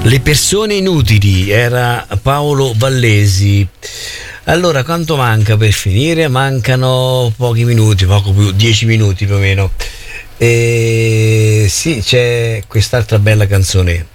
Le persone inutili, era Paolo Vallesi. Allora, quanto manca per finire? Mancano pochi minuti, poco più, 10 minuti più o meno. E sì, c'è quest'altra bella canzone.